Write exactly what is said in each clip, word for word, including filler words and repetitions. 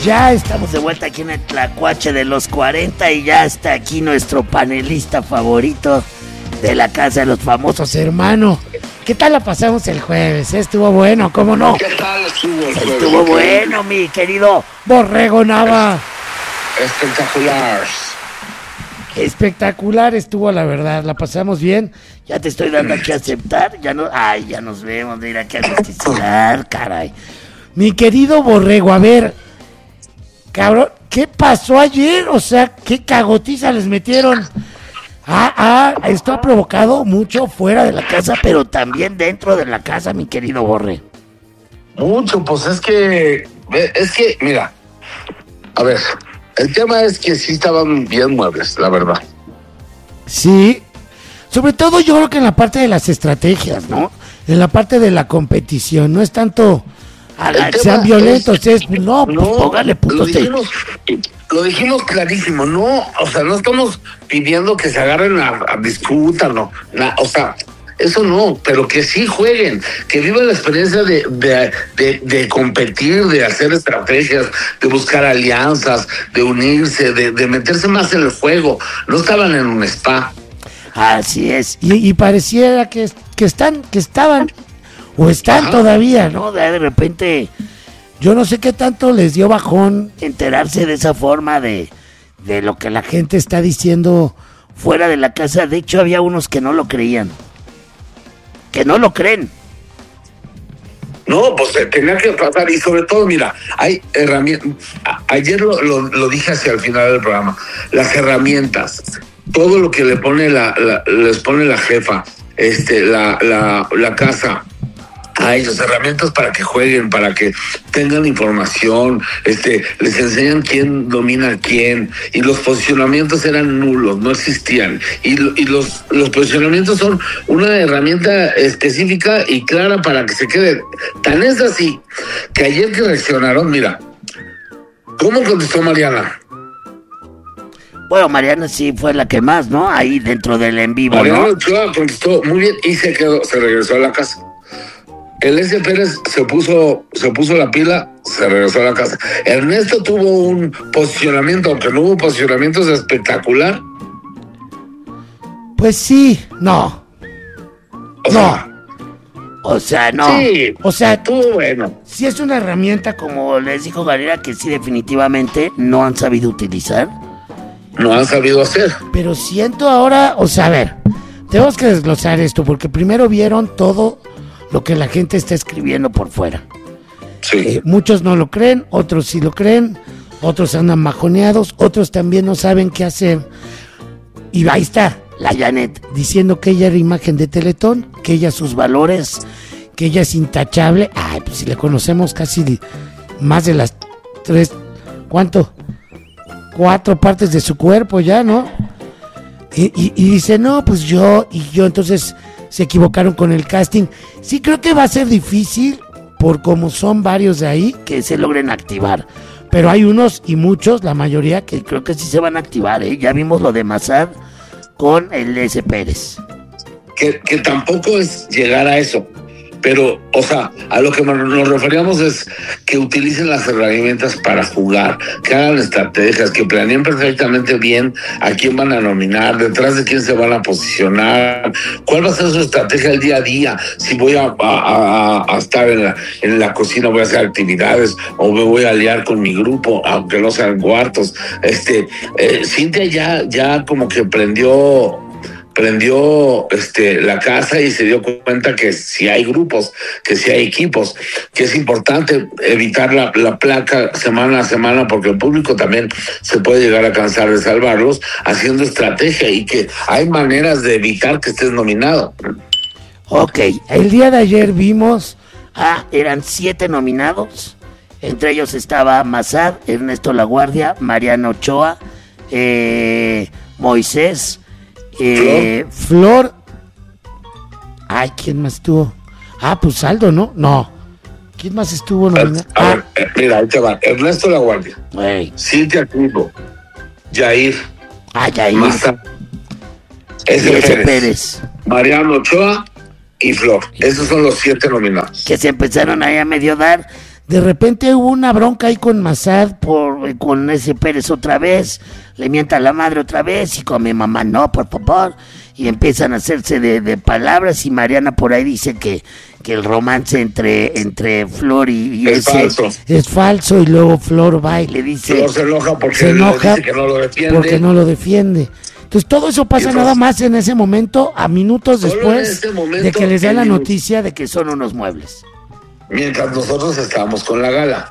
Ya estamos de vuelta aquí en el Tlacuache de los cuarenta y ya está aquí nuestro panelista favorito de la Casa de los Famosos, hermano. ¿Qué tal la pasamos el jueves? Estuvo bueno, ¿cómo no? ¿Qué tal estuvo el jueves? Estuvo bueno, mi querido Borrego Nava. Espectacular. Espectacular estuvo, la verdad, la pasamos bien. Ya te estoy dando aquí a aceptar. Ya no, ay, ya nos vemos, mira aquí a justificar, caray. Mi querido Borrego, a ver, cabrón, ¿qué pasó ayer? O sea, ¿qué cagotiza les metieron? Ah, ah, esto ha provocado mucho fuera de la casa, pero también dentro de la casa, mi querido Borre. Mucho, pues es que, es que, mira, a ver, el tema es que sí estaban bien muebles, la verdad. Sí, sobre todo yo creo que en la parte de las estrategias, ¿no? En la parte de la competición, no es tanto... Hagan, sean violentos, es, es no, pues no, póngale puto. Lo dijimos, lo dijimos clarísimo, no, o sea, no estamos pidiendo que se agarren a, a disputar, no, na, o sea, eso no, pero que sí jueguen, que vivan la experiencia de, de, de, de competir, de hacer estrategias, de buscar alianzas, de unirse, de, de meterse más en el juego. No estaban en un spa. Así es, y, y pareciera que, que están, que estaban... O están Ajá. todavía, ¿no? De repente, yo no sé qué tanto les dio bajón enterarse de esa forma de, de lo que la gente está diciendo fuera de la casa. De hecho, había unos que no lo creían. Que no lo creen. No, pues tenía que pasar. Y sobre todo, mira, hay herramientas. Ayer lo, lo, lo dije hacia el final del programa. Las herramientas. Todo lo que le pone la, la les pone la jefa, este, la, la, la casa. A ellos, herramientas para que jueguen, para que tengan información, este, les enseñan quién domina a quién, y los posicionamientos eran nulos, no existían, y, y los, los posicionamientos son una herramienta específica y clara para que se quede. Tan es así que ayer que reaccionaron, mira, ¿cómo contestó Mariana? Bueno, Mariana sí fue la que más, ¿no? Ahí dentro del en vivo, Mariana ¿no? Ochoa contestó muy bien y se quedó, se regresó a la casa. El S. Pérez se puso, se puso la pila, se regresó a la casa. Ernesto tuvo un posicionamiento, aunque no hubo posicionamientos espectacular. Pues sí, no. O no. Sea, o sea, no. Sí, o sea, estuvo bueno. Sí es una herramienta, como les dijo Galera, que sí definitivamente no han sabido utilizar. No han sabido hacer. Pero siento ahora, o sea, a ver, tenemos que desglosar esto, porque primero vieron todo lo que la gente está escribiendo por fuera. Sí. Eh, muchos no lo creen, otros sí lo creen, otros andan majoneados, otros también no saben qué hacer. Y ahí está, la Janet, diciendo que ella era imagen de Teletón, que ella sus valores, que ella es intachable. Ay, pues si le conocemos casi más de las tres, ¿cuánto? Cuatro partes de su cuerpo ya, ¿no? Y, y, y dice, no, pues yo, y yo, entonces... se equivocaron con el casting. Sí, creo que va a ser difícil, por como son varios de ahí, que se logren activar. Pero hay unos y muchos, la mayoría, que creo que sí se van a activar, ¿eh? Ya vimos lo de Mazar con el S. Pérez. Que, que tampoco es llegar a eso. Pero, o sea, a lo que nos referíamos es que utilicen las herramientas para jugar, que hagan estrategias, que planeen perfectamente bien a quién van a nominar, detrás de quién se van a posicionar, cuál va a ser su estrategia el día a día, si voy a, a, a estar en la, en la cocina, voy a hacer actividades o me voy a aliar con mi grupo, aunque no sean cuartos. Este, eh, Cintia ya, ya como que prendió... prendió este, la casa y se dio cuenta que si hay grupos, que si hay equipos, que es importante evitar la, la placa semana a semana, porque el público también se puede llegar a cansar de salvarlos, haciendo estrategia, y que hay maneras de evitar que estés nominado. Ok, el día de ayer vimos, ah, eran siete nominados, entre ellos estaba Mazar, Ernesto Laguardia, Mariana Ochoa, eh, Moisés, Eh, Flor. Flor. Ay, ¿quién más estuvo? Ah, pues Aldo, ¿no? No. ¿Quién más estuvo nominado? A ver, ah. mira, ahí te va. Ernesto Laguardia. Wey. Cintia Clivo. Jair. Ah, Jair. Maza. S. Pérez. Pérez. Mariano Ochoa y Flor. Esos son los siete nominados. Que se empezaron ahí a medio dar. De repente hubo una bronca ahí con Massad, por, con ese Pérez otra vez, le mienta a la madre otra vez, y con mi mamá, no, por favor, y empiezan a hacerse de, de palabras, y Mariana por ahí dice que, que el romance entre, entre Flor y, y es ese falso. es falso, y luego Flor va y le dice... Flor se enoja porque se enoja le dice que no lo defiende. Porque no lo defiende. Entonces todo eso pasa entonces, nada más en ese momento, a minutos después momento, de que les den la noticia de que son unos muebles. Mientras nosotros estábamos con la gala.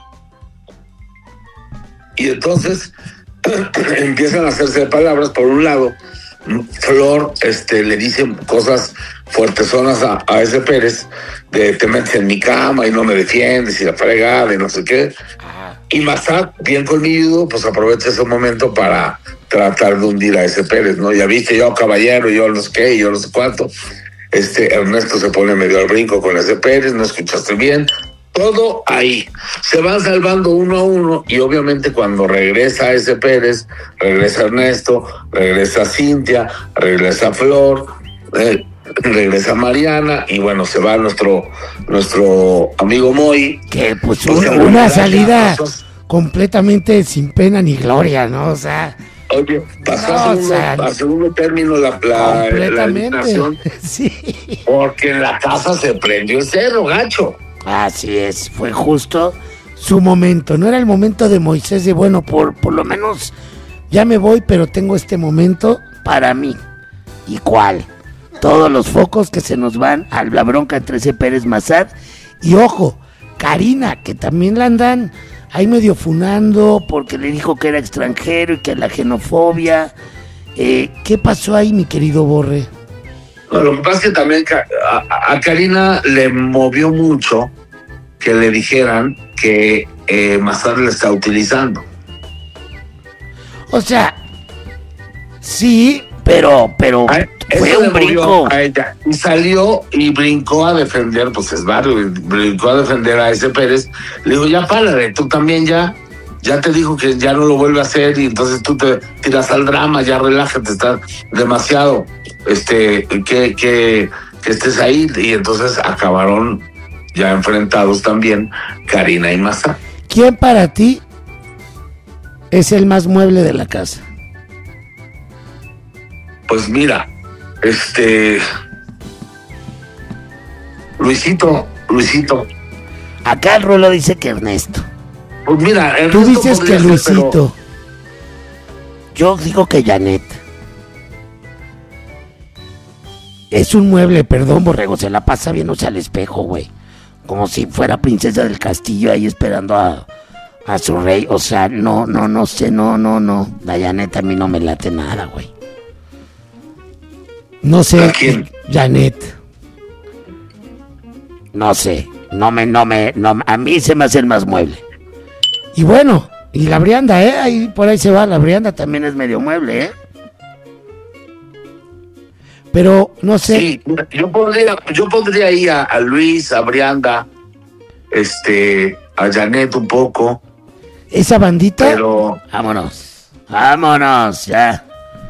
Y entonces empiezan a hacerse de palabras. Por un lado, Flor este, le dice cosas fuertezonas a, a ese Pérez, de te metes en mi cama y no me defiendes y la fregada y no sé qué. Y Massad, bien conmigo, pues aprovecha ese momento para tratar de hundir a ese Pérez, ¿no? Ya viste, yo caballero, yo no sé qué, yo no sé cuánto. Este Ernesto se pone medio al brinco con ese Pérez, no escuchaste bien. Todo ahí. Se van salvando uno a uno y obviamente cuando regresa ese Pérez, regresa Ernesto, regresa Cintia, regresa Flor, eh, regresa Mariana y bueno, se va nuestro nuestro amigo Moy. Que pues una, una salida completamente sin pena ni gloria, ¿no? O sea... Oye, pasó no, a, segundo, o sea, a segundo término la, la, completamente. la eliminación. Sí. Porque en la casa se prendió el cerro, gacho. Así es, fue justo su momento. No era el momento de Moisés de, bueno, por, por lo menos ya me voy, pero tengo este momento para mí. ¿Y cuál? Todos los focos que se nos van a la bronca entre ese Pérez Massad. Y ojo, Karina, que también la andan ahí medio funando porque le dijo que era extranjero y que la xenofobia. Eh, ¿Qué pasó ahí, mi querido Borre? No, lo que pasa es que también a, a Karina le movió mucho que le dijeran que eh, Massad le está utilizando. O sea, sí, pero, pero a, fue un brinco. A ella. Y salió y brincó a defender, pues es barrio, brincó a defender a ese Pérez. Le dijo, ya párale, tú también ya, ya te dijo que ya no lo vuelve a hacer y entonces tú te tiras al drama, ya relájate, estás demasiado, este, que, que, que estés ahí. Y entonces acabaron ya enfrentados también Karina y Massad. ¿Quién para ti es el más mueble de la casa? Pues mira, este... Luisito, Luisito. Acá el Rolo dice que Ernesto. Pues mira, Ernesto. Tú dices que Luisito. Ser, pero... Yo digo que Janet. Es un mueble, perdón, Borrego, se la pasa viéndose al espejo, güey. Como si fuera princesa del castillo ahí esperando a, a su rey. O sea, no, no, no sé, no, no, no. La Janet a mí no me late nada, güey. No sé. ¿A quién? Janet. No sé. No me, no me, no, a mí se me hace el más mueble. Y bueno, y la Brianda, ¿eh? Ahí, por ahí se va, la Brianda también es medio mueble, ¿eh? Pero, no sé. Sí, yo pondría, yo pondría ahí a, a Luis, a Brianda, este, a Janet un poco. Esa bandita. Pero... Vámonos. Vámonos, ya.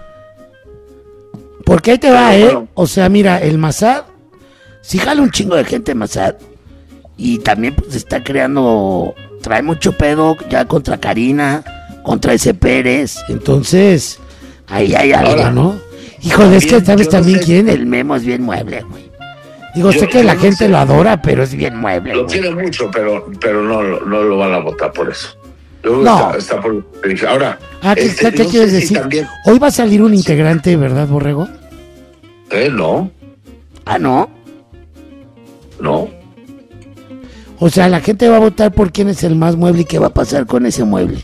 Porque ahí te va, ¿eh? O sea, mira, el Massad, sí jala un chingo de gente Massad. Y también pues está creando, trae mucho pedo ya contra Karina, contra ese Pérez. Entonces, ahí hay algo, ahora, ¿no? Híjole, es que sabes también no sé, quién, el Memo es bien mueble, güey. Digo, yo, sé que la no gente sé. lo adora, pero es bien mueble. Lo quiere mucho, pero, pero no, no lo van a votar por eso. Luego no. Está, está por... Ahora, ah, ¿qué, este, ¿qué no quieres decir? Si también... Hoy va a salir un integrante, ¿verdad, Borrego? Eh, no. Ah, ¿no? No. O sea, la gente va a votar por quién es el más mueble y qué va a pasar con ese mueble.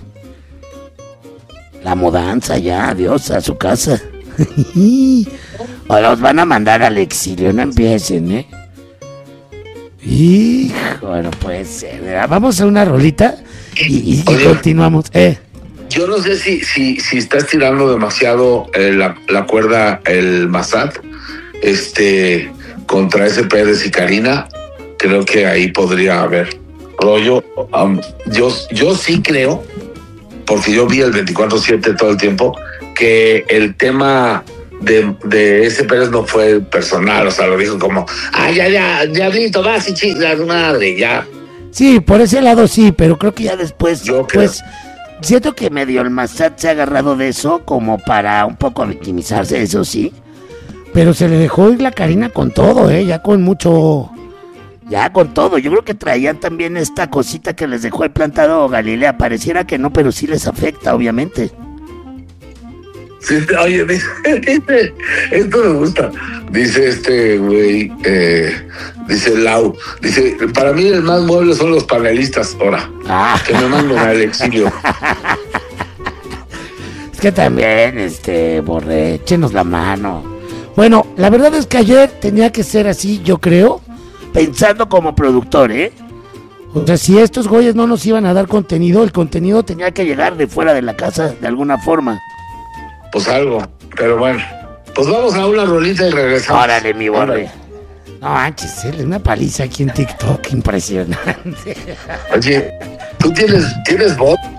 La mudanza ya, adiós a su casa. O los van a mandar al exilio, no empiecen, ¿eh? Hijo, no puede ser. Vamos a una rolita y, y, y continuamos. Eh. Yo no sé si, si, si está estirando demasiado eh, la, la cuerda el Massad este, contra ese Pérez y Karina. Creo que ahí podría haber rollo. Um, yo, yo sí creo, porque yo vi el veinticuatro siete todo el tiempo, que el tema de, de ese Pérez no fue personal. O sea, lo dijo como, ah, ya, ya, ya, Diablito, vas y chingas madre, ya. Sí, por ese lado sí, pero creo que ya después, Yo creo. pues, siento que medio el Massad se ha agarrado de eso como para un poco victimizarse, eso sí. Pero se le dejó ir la Karina con todo, ¿eh? Ya con mucho... Ya con todo. Yo creo que traían también esta cosita que les dejó el plantado Galilea. Pareciera que no, pero sí les afecta, obviamente. Sí, oye, dice, dice, esto me gusta. Dice este güey, eh, dice Lau, dice, para mí el más mueble son los panelistas, ahora, Ah. que me mandan al exilio. Es que también, este, Borré, échenos la mano. Bueno, la verdad es que ayer tenía que ser así, yo creo, pensando como productor, ¿eh? O sea, si estos güeyes no nos iban a dar contenido, el contenido tenía que llegar de fuera de la casa, de alguna forma. Pues algo, pero bueno, pues vamos a una rolita y regresamos. Órale, mi Borré. No manches, él es una paliza aquí en TikTok, impresionante. Oye, ¿tú tienes, tienes bot?